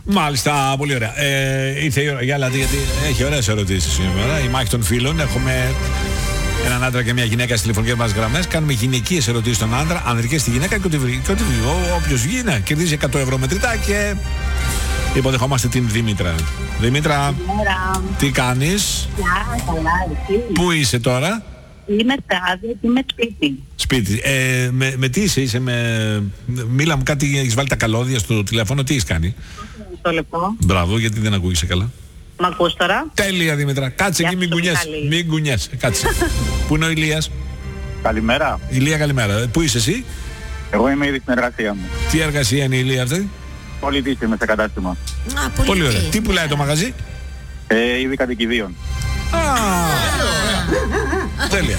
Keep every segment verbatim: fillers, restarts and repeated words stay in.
Μάλιστα, πολύ ωραία. Ε, ήρθε η ώρα για άλλα, γιατί έχει ωραίες ερωτήσεις σήμερα. Η μάχη των φίλων. Έχουμε έναν άντρα και μια γυναίκα στις τηλεφωνικές μας γραμμές. Κάνουμε γυναικείες ερωτήσεις στον άντρα, ανδρικές στη γυναίκα και ό,τι βγει. Όποιος βγει, ναι, κερδίζει εκατό ευρώ μετρητά και υποδεχόμαστε την Δήμητρα. Δήμητρα, τι κάνεις? Γεια, καλά, εσύ. Πού είσαι τώρα? Είμαι στάδιο και είμαι σπίτι. Σπίτι. Ε, με, με τι είσαι, είσαι με... Μίλα μου κάτι, έχεις βάλει τα καλώδια στο τηλέφωνο, τι έχεις κάνει? Στο λεπτό. Μπράβο, γιατί δεν ακούγεσαι καλά. Μ' ακούς τώρα? Τέλεια, Δήμητρα. Κάτσε εκεί, μην κουνιέσαι. Μην κουνιέσαι, κάτσε. Πού είναι ο Ηλίας? Καλημέρα. Ηλία, καλημέρα. Πού είσαι εσύ? Εγώ είμαι ήδη στην εργασία μου. Τι εργασία είναι η Ηλία αυτή? Πολιτής, είμαι σε κατάστημα. Α, πολύ, πολύ ωραία. Τι πουλάει το μαγαζί? Ε, είδη κατοικιδίων. Α, τέλεια.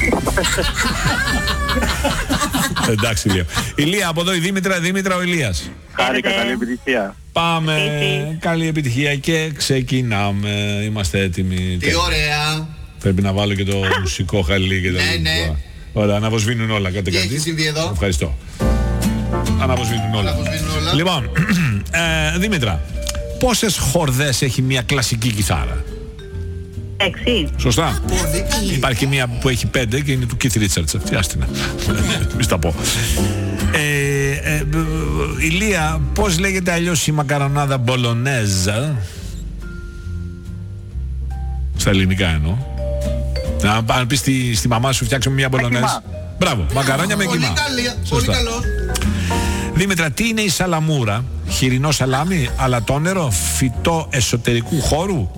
Εντάξει, Ηλία. Ηλία, από εδώ η Δήμητρα, Δήμητρα ο Ηλίας. Χάρηκα, καλή επιτυχία. Πάμε, καλή επιτυχία και ξεκινάμε. Είμαστε έτοιμοι. Τι ωραία. Πρέπει να βάλω και το μουσικό χαλί και τα ναι, ναι. Ωραία, αναβοσβήνουν όλα. Κάτι, Τι κάτι. έχει συμβεί εδώ? Ευχαριστώ. Αναβοσβήνουν όλα. όλα. Λοιπόν, ε, Δήμητρα, πόσες χορδές έχει μια κλασική κιθάρα? Έξι. Σωστά. Υπάρχει μια που έχει πέντε και είναι του Keith Richards. Αυτή, άστινα. Μη στα πω. Ε, ε, Ηλία, πώς λέγεται αλλιώς η μακαρονάδα μπολονέζα? Στα ελληνικά εννοώ. Να, αν πεις στη, στη μαμά σου φτιάξουμε μια μπολονέζα. Μπράβο, μακαρόνια με κιμά. Πολύ καλό. Δήμητρα, τι είναι η σαλαμούρα? Χοιρινό σαλάμι, αλατόνερο, φυτό εσωτερικού χώρου?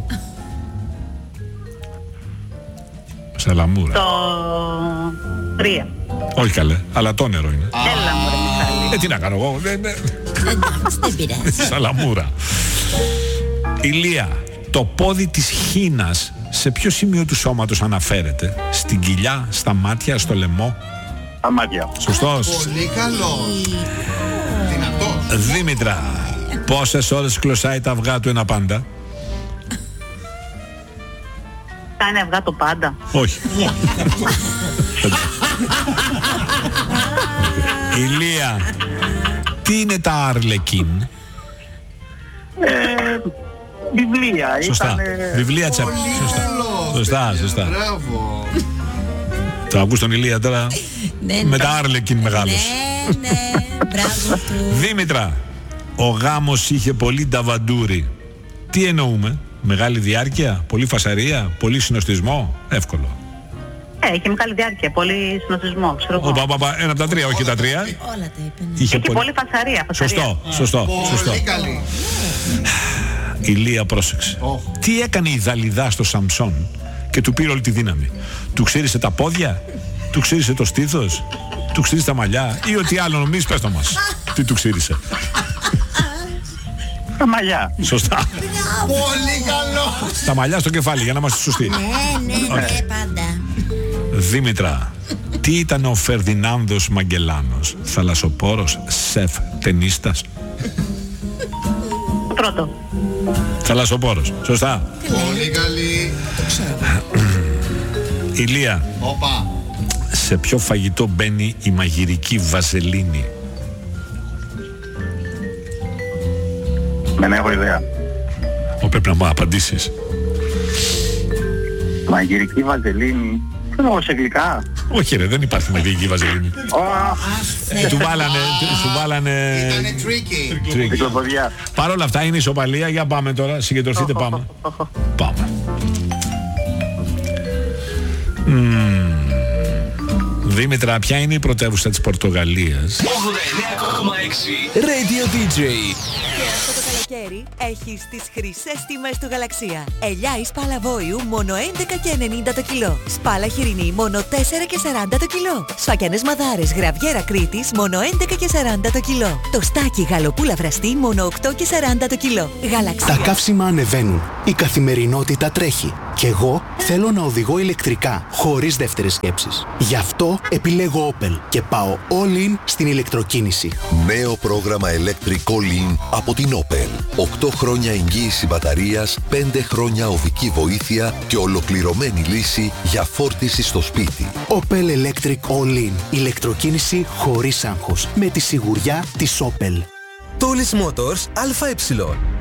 Σαλαμούρα. Το τρία. Όχι καλέ, αλατόνερο είναι. Έλα μωρέ Μιχάλη. Ε, τι να κάνω εγώ. Εντάξει, δεν πειράζει. Σαλαμούρα. Ηλία, το πόδι της χήνας σε ποιο σημείο του σώματος αναφέρεται? Στην κοιλιά, στα μάτια, στο λαιμό? Τα μάτια. Σωστός. Πολύ καλό. Δυνατός. Δήμητρα, πόσες ώρες κλωσάει τα αυγά του ένα πάντα? Κάνει αυγά το πάντα. Όχι. Ηλία, τι είναι τα άρλεκιν? Ε, βιβλία. Σωστά. Ήταν, Βιβλία τσέπ. Σωστά. Σωστά, σωστά. Μπράβο. Θα ακούς τον Ηλία τώρα Ναι, με τα άρλεκιν μεγάλος. ναι, ναι, μπράβο του. Δήμητρα, ο γάμος είχε πολύ νταβαντούρι. Τι εννοούμε? Μεγάλη διάρκεια, πολύ φασαρία, πολύ συνοστισμό? Εύκολο. Ε, είχε μεγάλη διάρκεια, πολύ συνοστισμό. Ο, πα, πα, πα, ένα από τα τρία, όχι τα τρία. Όλα τα είπε. ναι. Είχε Έχει πολύ φασαρία. φασαρία. Σωστό, σωστό, σωστό. Πολύ καλή. Ηλία, πρόσεξε. Oh. Τι έκανε η Δαλιδά στο Σαμψόν και του πήρε όλη τη δύναμη? Του ξύρισε τα πόδια, του ξύρισε το στήθος, του ξύρισε τα μαλλιά ή ό,τι άλλο νομίζεις? Πες το μας. Τι του ξύρισε? τα μαλλιά. Σωστά. Πολύ καλό. Τα μαλλιά στο κεφάλι για να είμαστε σωστοί. Ναι, ναι, ναι, πάντα. Δήμητρα, τι ήταν ο Φερδινάνδος Μαγκελάνος? Θαλασσοπόρος, σεφ, τενίστας? Το πρώτο. Θαλασσοπόρος, σωστά. Πολύ καλή. Το ξέρω. Ηλία, Όπα. σε ποιο φαγητό μπαίνει η μαγειρική βαζελίνη? Δεν έχω ιδέα. Ω, πρέπει να μου απαντήσεις. Μαγειρική βαζελίνη. Δεν έχω σε γλυκά. Όχι ρε, δεν υπάρχει μαγειρική βαζελίνη. Ω, Του βάλανε, σου βάλανε... Ήτανε tricky. tricky. κυκλοφορία. Παρ' όλα αυτά είναι ισοπαλία. Για πάμε τώρα, συγκεντρωθείτε, πάμε. Πάμε. Μμμ. Δήμητρα, ποια είναι η πρωτεύουσα της Πορτογαλίας? ογδόντα εννέα κόμμα έξι Radio ντι τζέι. Και αυτό το καλοκαίρι έχεις τις χρυσές τιμές του Γαλαξία. Ελιά ή σπάλα βόηου μόνο έντεκα και ενενήντα το κιλό. Σπάλα χοιρινή μόνο τέσσερα και σαράντα το κιλό. Σφακιανές μαδάρες γραβιέρα Κρήτης μόνο έντεκα και σαράντα το κιλό. Το στάκι γαλοπούλα βραστή μόνο οκτώ και σαράντα το κιλό. Γαλαξία. Τα καύσιμα ανεβαίνουν. Η καθημερινότητα τρέχει. Κι εγώ θέλω να οδηγώ ηλεκτρικά, χωρίς δεύτερες σκέψεις. Γι' αυτό επιλέγω Opel και πάω all in στην ηλεκτροκίνηση. Νέο πρόγραμμα Electric All In από την Opel. οκτώ χρόνια εγγύηση μπαταρίας, πέντε χρόνια οδική βοήθεια και ολοκληρωμένη λύση για φόρτιση στο σπίτι. Opel Electric All In. Ηλεκτροκίνηση χωρίς άγχος. Με τη σιγουριά της Opel. Τόλις Motors ΑΕ.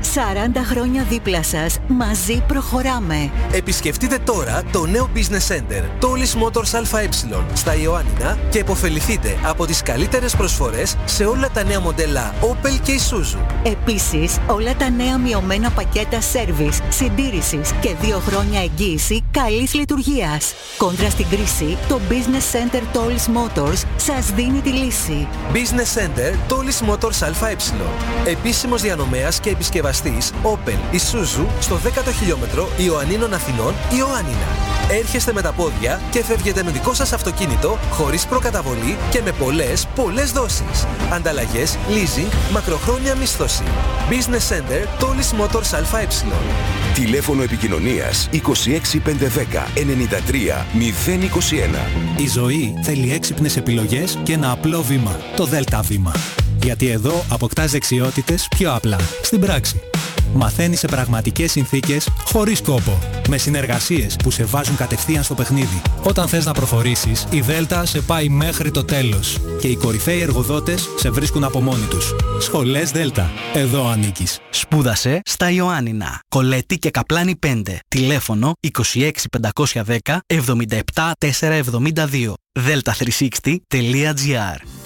σαράντα χρόνια δίπλα σας. Μαζί προχωράμε. Επισκεφτείτε τώρα το νέο Business Center Tollis Motors ΑΕ στα Ιωάννινα και επωφεληθείτε από τις καλύτερες προσφορές σε όλα τα νέα μοντέλα Opel και Isuzu. Επίσης, όλα τα νέα μειωμένα πακέτα service, συντήρησης και δύο χρόνια εγγύηση καλής λειτουργίας. Κόντρα στην κρίση, το Business Center Tollis Motors σας δίνει τη λύση. Business Center Tollis Motors ΑΕ. Επίσημος διανομέας και επισκευαστής Opel Isuzu στο δέκατο χιλιόμετρο Ιωαννίνων Αθηνών, Ιωάννινα. Έρχεστε με τα πόδια και φεύγετε με δικό σας αυτοκίνητο χωρίς προκαταβολή και με πολλές, πολλές δόσεις. Ανταλλαγές, leasing, μακροχρόνια μίσθωση. Business Center Tollis Motors ΑΕ. Τηλέφωνο επικοινωνίας είκοσι έξι πεντακόσια δέκα ενενήντα τρία μηδέν είκοσι ένα. Η ζωή θέλει έξυπνες επιλογές και ένα απλό βήμα. Το Δέλτα βήμα. Γιατί εδώ αποκτάς δεξιότητες πιο απλά, στην πράξη. Μαθαίνεις σε πραγματικές συνθήκες, χωρίς κόπο. Με συνεργασίες που σε βάζουν κατευθείαν στο παιχνίδι. Όταν θες να προχωρήσεις, η Δέλτα σε πάει μέχρι το τέλος. Και οι κορυφαίοι εργοδότες σε βρίσκουν από μόνοι τους. Σχολές Δέλτα. Εδώ ανήκεις. Σπούδασε στα Ιωάννινα. Κολέτη και Καπλάνη πέντε. Τηλέφωνο είκοσι έξι πεντακόσια δέκα εβδομήντα επτά τετρακόσια εβδομήντα δύο. δέλτα τριακόσια εξήντα τελεία τζι άρ.